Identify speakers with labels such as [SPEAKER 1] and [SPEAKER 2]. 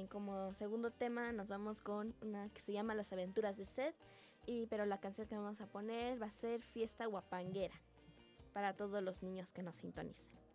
[SPEAKER 1] como segundo tema nos vamos con una que se llama Las aventuras de Seth, pero la canción que vamos a poner va a ser Fiesta Guapanguera, para todos los niños que nos sintonicen.